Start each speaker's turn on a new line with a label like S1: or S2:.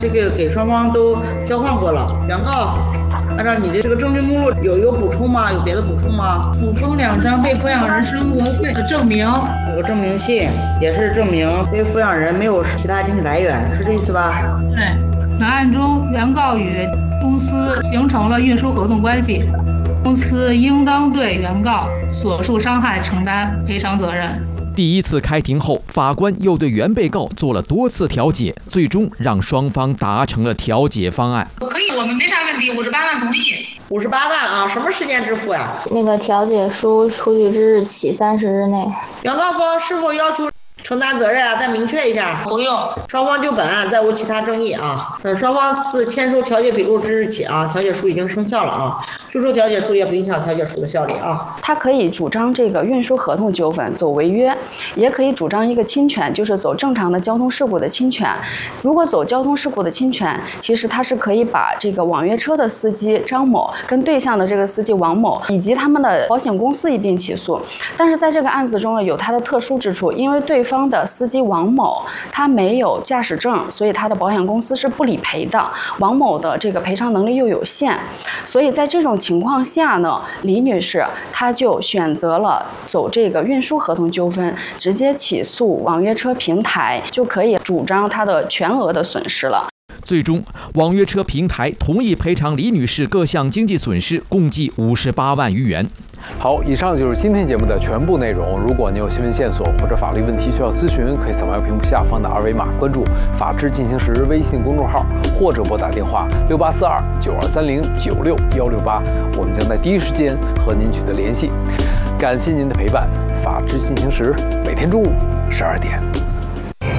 S1: 这个给双方都交换过了。原告，按照你的这个证据目录有补充吗？有别的补充吗？
S2: 补充2张被抚养人生活费的证明，
S1: 有个证明信，也是证明被抚养人没有其他经济来源，是这意思吧？
S2: 对。本案中，原告与公司形成了运输合同关系，公司应当对原告所受伤害承担赔偿责任。
S3: 第一次开庭后，法官又对原被告做了多次调解，最终让双方达成了调解方案。
S2: 可以，我们没啥问题，58万同意。
S1: 58万啊，什么时间支付呀？
S4: 那个调解书出具之日起30日内。
S1: 原告方是否要求承担责任啊？再明确一下。
S2: 不用。
S1: 双方就本案再无其他争议啊。等双方自签收调解笔录之日起啊，调解书已经生效了啊。拒收调解书也不影响调解书的效力啊。
S5: 他可以主张这个运输合同纠纷走违约，也可以主张一个侵权，就是走正常的交通事故的侵权。如果走交通事故的侵权，其实他是可以把这个网约车的司机张某跟对象的这个司机王某以及他们的保险公司一并起诉。但是在这个案子中呢，有它的特殊之处，因为对方的司机王某他没有驾驶证，所以他的保险公司是不理赔的。王某的这个赔偿能力又有限，所以在这种情况下呢，李女士她就选择了走这个运输合同纠纷，直接起诉网约车平台，就可以主张她的全额的损失了。
S3: 最终，网约车平台同意赔偿李女士各项经济损失，共计58万余元。
S6: 好，以上就是今天节目的全部内容。如果您有新闻线索或者法律问题需要咨询，可以扫描屏幕下方的2维码，关注“法治进行时”微信公众号，或者拨打电话684292309618，我们将在第一时间和您取得联系。感谢您的陪伴，法治进行时每天中午12点。